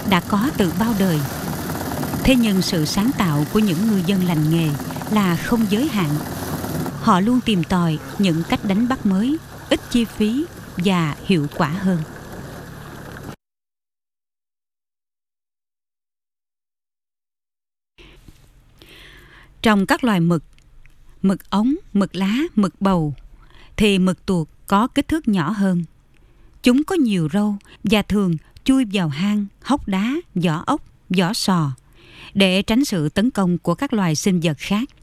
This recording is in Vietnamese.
đã có từ bao đời. Thế nhưng sự sáng tạo của những ngư dân lành nghề là không giới hạn. Họ luôn tìm tòi những cách đánh bắt mới, ít chi phí và hiệu quả hơn. Trong các loài mực, mực ống, mực lá, mực bầu, thì mực tuột có kích thước nhỏ hơn. Chúng có nhiều râu và thường chui vào hang, hốc đá, vỏ ốc, vỏ sò để tránh sự tấn công của các loài sinh vật khác.